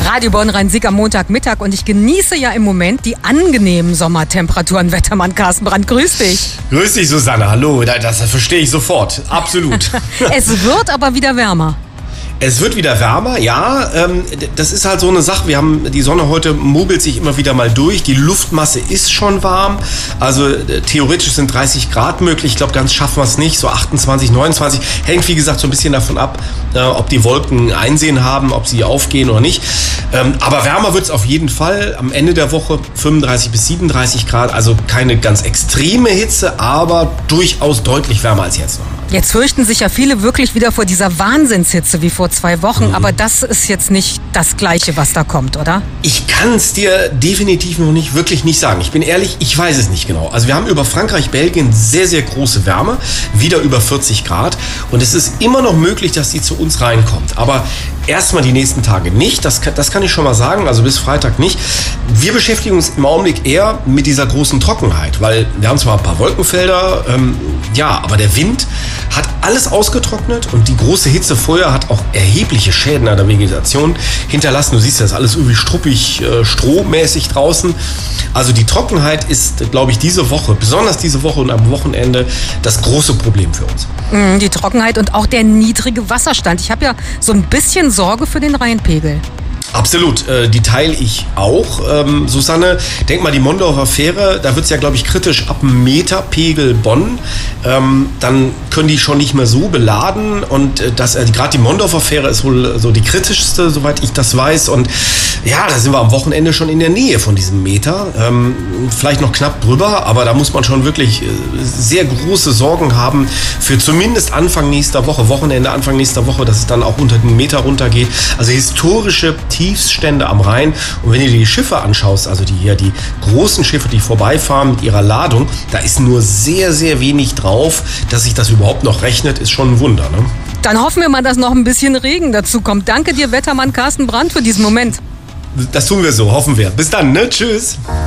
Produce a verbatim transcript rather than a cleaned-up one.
Radio Bonn-Rhein-Sieg am Montagmittag und ich genieße ja im Moment die angenehmen Sommertemperaturen. Wettermann Carsten Brandt, grüß dich. Grüß dich, Susanne, hallo, das verstehe ich sofort, absolut. Es wird aber wieder wärmer. Es wird wieder wärmer, ja. Ähm, das ist halt so eine Sache. Wir haben die Sonne heute mogelt sich immer wieder mal durch. Die Luftmasse ist schon warm. Also äh, theoretisch sind dreißig Grad möglich. Ich glaube, ganz schaffen wir es nicht. So achtundzwanzig, neunundzwanzig. Hängt, wie gesagt, so ein bisschen davon ab, äh, ob die Wolken Einsehen haben, ob sie aufgehen oder nicht. Ähm, aber wärmer wird es auf jeden Fall. Am Ende der Woche fünfunddreißig bis siebenunddreißig Grad. Also keine ganz extreme Hitze, aber durchaus deutlich wärmer als jetzt nochmal. Jetzt fürchten sich ja viele wirklich wieder vor dieser Wahnsinnshitze wie vor zwei Wochen. Mhm. Aber das ist jetzt nicht das Gleiche, was da kommt, oder? Ich kann es dir definitiv noch nicht, wirklich nicht sagen. Ich bin ehrlich, ich weiß es nicht genau. Also wir haben über Frankreich, Belgien sehr, sehr große Wärme. Wieder über vierzig Grad. Und es ist immer noch möglich, dass die zu uns reinkommt. Aber erstmal die nächsten Tage nicht. Das kann, das kann ich schon mal sagen. Also bis Freitag nicht. Wir beschäftigen uns im Augenblick eher mit dieser großen Trockenheit. Weil wir haben zwar ein paar Wolkenfelder, ähm, ja, aber der Wind hat alles ausgetrocknet und die große Hitze vorher hat auch erhebliche Schäden an der Vegetation hinterlassen. Du siehst das alles irgendwie struppig, äh, strohmäßig draußen. Also die Trockenheit ist, glaube ich, diese Woche, besonders diese Woche und am Wochenende, das große Problem für uns. Die Trockenheit und auch der niedrige Wasserstand. Ich habe ja so ein bisschen Sorge für den Rheinpegel. Absolut, äh, die teile ich auch. Ähm, Susanne, denk mal, die Mondorfer Fähre, da wird es ja, glaube ich, kritisch ab einem Meter Pegel Bonn. Ähm, dann können die schon nicht mehr so beladen. Und äh, das, äh, gerade die Mondorfer Fähre ist wohl so die kritischste, soweit ich das weiß. Und ja, da sind wir am Wochenende schon in der Nähe von diesem Meter. Ähm, vielleicht noch knapp drüber, aber da muss man schon wirklich äh, sehr große Sorgen haben für zumindest Anfang nächster Woche, Wochenende, Anfang nächster Woche, dass es dann auch unter den Meter runtergeht. Also historische Tiefststände am Rhein. Und wenn du dir die Schiffe anschaust, also die hier die großen Schiffe, die vorbeifahren mit ihrer Ladung, da ist nur sehr, sehr wenig drauf. Dass sich das überhaupt noch rechnet, ist schon ein Wunder, ne? Dann hoffen wir mal, dass noch ein bisschen Regen dazu kommt. Danke dir, Wettermann Carsten Brandt, für diesen Moment. Das tun wir so, hoffen wir. Bis dann, ne? Tschüss.